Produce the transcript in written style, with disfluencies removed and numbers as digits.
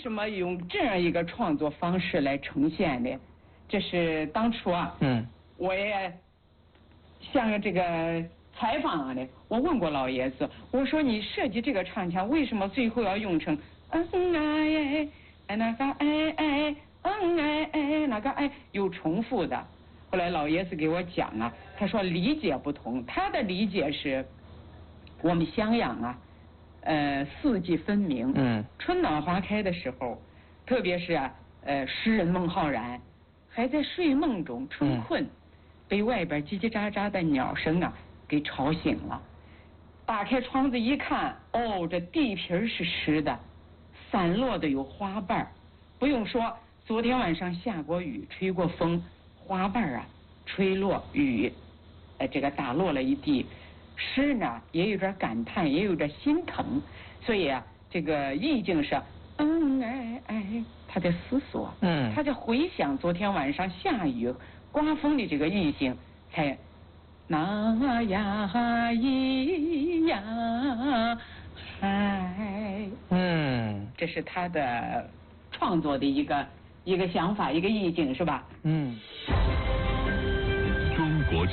什么用这样一个创作方式来呈现的？这是当初啊，我也像这个采访的，我问过老爷子，我说你设计这个唱腔，为什么最后要用成那个那个有重复的？后来老爷子给我讲啊，他说理解不同，他的理解是，我们襄阳啊，四季分明，春暖花开的时候，特别是诗人孟浩然还在睡梦中春困，被外边叽叽喳喳的鸟声啊给吵醒了，打开窗子一看，哦，这地皮是湿的，散落的有花瓣，不用说，昨天晚上下过雨，吹过风，花瓣啊吹落雨，这个打落了一地。诗呢也有点感叹，也有点心疼，所以啊，这个意境是他在思索，他在回想昨天晚上下雨刮风的这个意境，才那呀咿呀嗨，这是他的创作的一个想法，一个意境，是吧？